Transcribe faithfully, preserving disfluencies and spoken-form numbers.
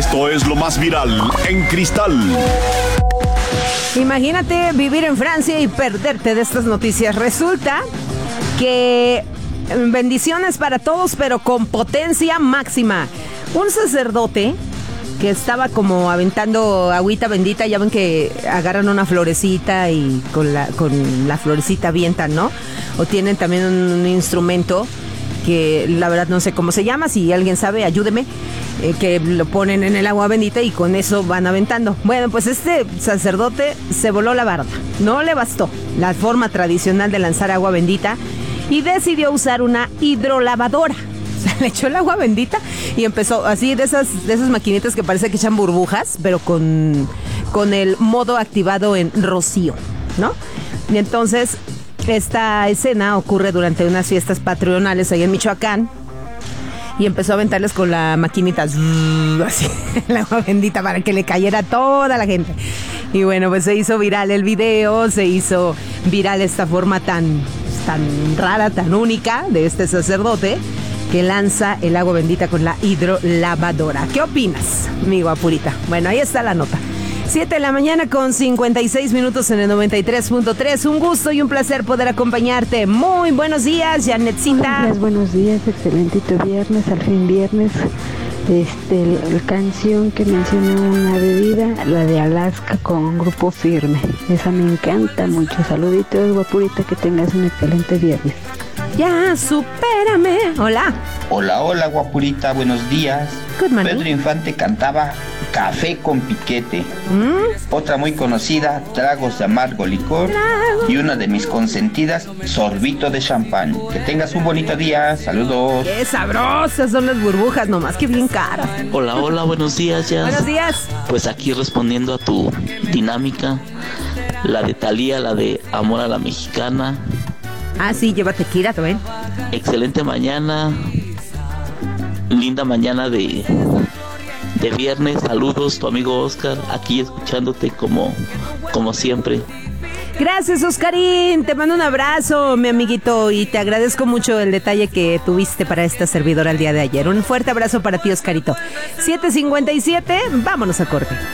Esto es lo más viral en Cristal. Imagínate vivir en Francia y perderte de estas noticias. Resulta que bendiciones para todos, pero con potencia máxima. Un sacerdote que estaba como aventando agüita bendita, ya ven que agarran una florecita y con la, con la florecita avientan, ¿no? O tienen también un, un instrumento que la verdad no sé cómo se llama, si alguien sabe, ayúdeme, eh, que lo ponen en el agua bendita y con eso van aventando. Bueno, pues este sacerdote se voló la barda, no le bastó la forma tradicional de lanzar agua bendita y decidió usar una hidrolavadora. O sea, le echó el agua bendita y empezó así de esas, de esas maquinitas que parece que echan burbujas, pero con, con el modo activado en rocío, ¿no? Y entonces esta escena ocurre durante unas fiestas patronales ahí en Michoacán y empezó a aventarles con la maquinita así el agua bendita para que le cayera a toda la gente. Y bueno, pues se hizo viral el video, se hizo viral esta forma tan, tan rara, tan única de este sacerdote que lanza el agua bendita con la hidrolavadora. ¿Qué opinas, mi guapurita? Bueno, ahí está la nota. siete de la mañana con cincuenta y seis minutos en el noventa y tres punto tres. Un gusto y un placer poder acompañarte. Muy buenos días, Janetcita. Buenos, buenos días, excelentito viernes, al fin viernes. Este, la, la canción que menciona una bebida, la de Alaska con Grupo Firme. Esa me encanta mucho. Saluditos, guapurita, que tengas un excelente viernes. Ya, supérame. Hola. Hola, hola, guapurita, buenos días. Good morning. Pedro Infante cantaba Café con Piquete. ¿Mm? Otra muy conocida, Tragos de Amargo Licor. Trago. Y una de mis consentidas, Sorbito de Champán. Que tengas un bonito día, saludos. Qué sabrosas son las burbujas, nomás que bien caras. Hola, hola, buenos días, ya. Buenos días. Pues aquí respondiendo a tu dinámica, la de Thalía, la de Amor a la Mexicana. Ah, sí, lleva tequila también. Excelente mañana, linda mañana de, de viernes. Saludos, tu amigo Oscar, aquí escuchándote como, como siempre. Gracias, Oscarín, te mando un abrazo, mi amiguito, y te agradezco mucho el detalle que tuviste para esta servidora el día de ayer. Un fuerte abrazo para ti, Oscarito. siete cincuenta y siete, vámonos a corte.